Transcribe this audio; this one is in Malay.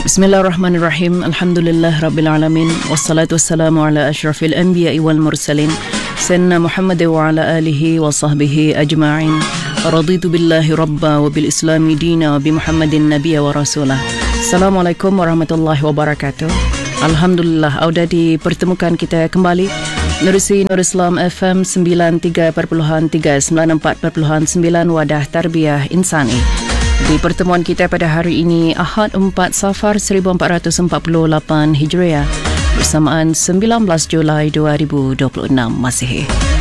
Bismillahirrahmanirrahim. Alhamdulillah Rabbil Alamin. Wassalatu wassalamu ala ashrafil anbiya'i wal mursalin. Sayyidina Muhammad wa ala alihi wa sahbihi ajma'in. Raditu billahi rabba wa bil islami dina wa bi Muhammadin nabiyya wa rasulah. Assalamualaikum warahmatullahi wabarakatuh. Alhamdulillah, sudah dipertemukan kita kembali menerusi Nur Islam FM 93.3, 94.9 Wadah Tarbiyah Insani. Di pertemuan kita pada hari ini, Ahad 4 Safar 1448 Hijriah bersamaan 19 Julai 2026 Masihi.